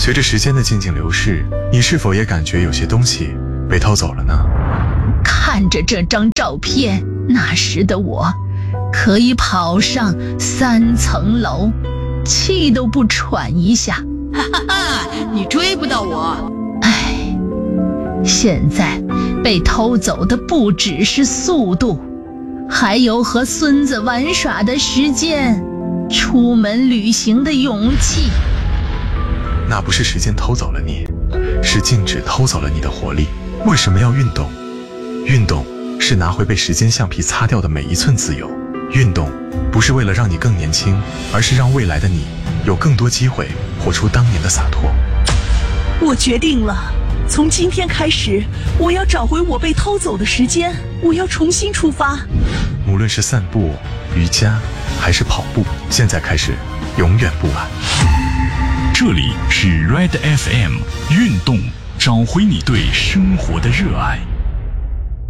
随着时间的静静流逝，你是否也感觉有些东西被偷走了呢？ 看着这张照片，那时的我可以跑上3层楼，气都不喘一下。 哈哈哈，你追不到我。 唉，现在被偷走的不只是速度，还有和孙子玩耍的时间，出门旅行的勇气。 那不是时间偷走了你，是静止偷走了你的活力。为什么要运动？运动是拿回被时间橡皮擦掉的每一寸自由。运动不是为了让你更年轻，而是让未来的你有更多机会活出当年的洒脱。 我决定了，从今天开始，我要找回我被偷走的时间，我要重新出发。 无论是散步、瑜伽还是跑步，现在开始，永远不晚。 这里是 Red FM 运动，找回你对生活的热爱。